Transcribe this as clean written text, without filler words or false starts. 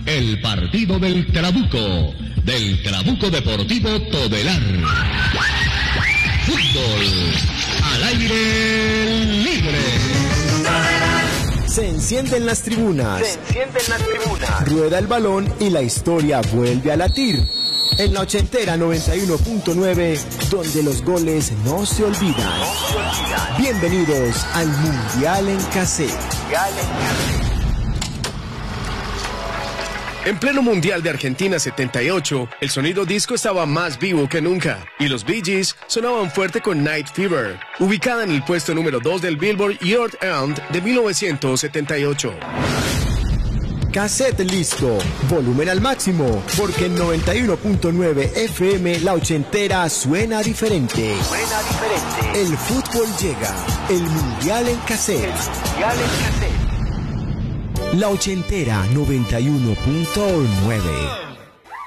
el partido del Trabuco Deportivo Todelar. Fútbol al aire libre. Se encienden las tribunas. Rueda el balón y la historia vuelve a latir. En la ochentera 91.9, donde los goles no se olvidan. Bienvenidos al Mundial en Cassette. En pleno Mundial de Argentina 78, el sonido disco estaba más vivo que nunca, y los Bee Gees sonaban fuerte con Night Fever, ubicada en el puesto número 2 del Billboard Year End de 1978. Cassette listo, volumen al máximo, porque en 91.9 FM la ochentera suena diferente. El fútbol llega, el Mundial en Cassette. La ochentera 91.9.